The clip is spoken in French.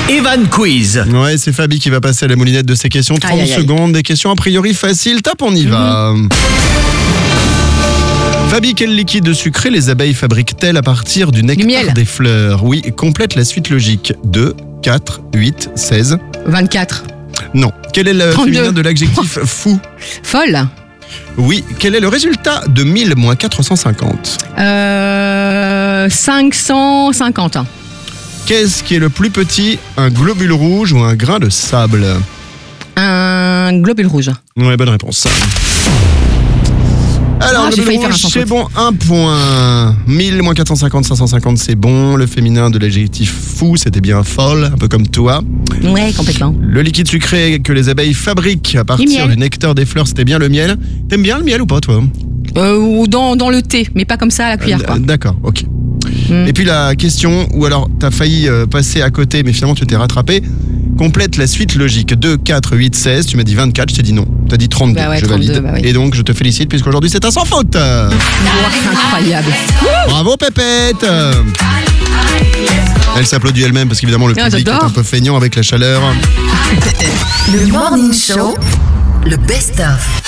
Evan Quiz. Ouais, c'est Fabi qui va passer à la moulinette de ces questions. 30 Aïe, aïe, aïe. secondes, des questions a priori faciles. Top, on y va. Fabi, quel liquide sucré les abeilles fabriquent-elles à partir du nectar miel. des fleurs? Oui, complète la suite logique. 2, 4, 8, 16. 24. Non. Quel est le 32. féminin de l'adjectif fou? Folle. Oui. Quel est le résultat de 1000 moins 450? 550. Qu'est-ce qui est le plus petit, un globule rouge ou un grain de sable? Un globule rouge. Ouais, bonne réponse. Alors, j'ai le failli globule faire un rouge, sans c'est faute. bon, 1 point. 1000 moins 450, 550, c'est bon. Le féminin de l'adjectif fou, c'était bien folle, un peu comme toi. Ouais, complètement. Le liquide sucré que les abeilles fabriquent à partir miel. du nectar des fleurs, c'était bien le miel. T'aimes bien le miel ou pas, toi? Ou dans le thé, mais pas comme ça à la cuillère, quoi. D'accord, ok. Mm. Et puis la question, ou alors t'as failli passer à côté, mais finalement tu t'es rattrapé. Complète la suite logique. 2, 4, 8, 16. Tu m'as dit 24, je t'ai dit non. T'as dit 32, Bah ouais, je 32, valide. bah oui. Et donc je te félicite puisqu'aujourd'hui c'est un sans faute. Incroyable. Bravo Pépette. Elle s'applaudit elle-même parce qu'évidemment le Ah, public est j'adore. un peu feignant avec la chaleur. Le Morning Show, le best-of.